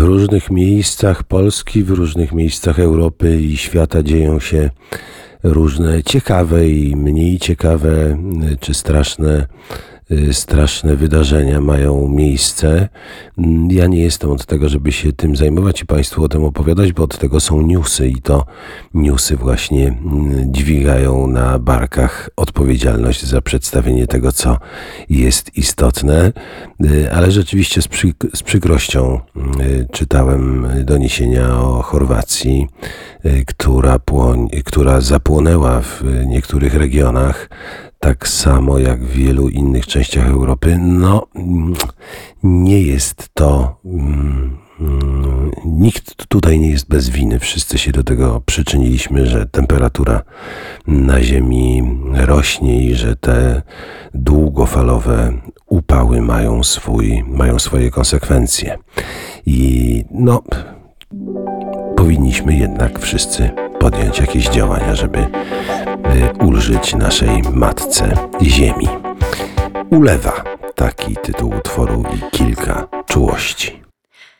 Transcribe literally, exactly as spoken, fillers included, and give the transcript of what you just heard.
różnych miejscach Polski, w różnych miejscach Europy i świata dzieją się różne ciekawe i mniej ciekawe czy straszne straszne wydarzenia mają miejsce. Ja nie jestem od tego, żeby się tym zajmować i Państwu o tym opowiadać, bo od tego są newsy i to newsy właśnie dźwigają na barkach odpowiedzialność za przedstawienie tego, co jest istotne. Ale rzeczywiście z, przy, z przykrością czytałem doniesienia o Chorwacji, która, płoń, która zapłonęła w niektórych regionach, tak samo jak w wielu innych częściach Europy. No, nie jest to... Nikt tutaj nie jest bez winy. Wszyscy się do tego przyczyniliśmy, że temperatura na Ziemi rośnie i że te długofalowe upały mają, swój, mają swoje konsekwencje. I no, powinniśmy jednak wszyscy podjąć jakieś działania, żeby ulżyć naszej matce Ziemi. Ulewa, taki tytuł utworu i kilka czułości.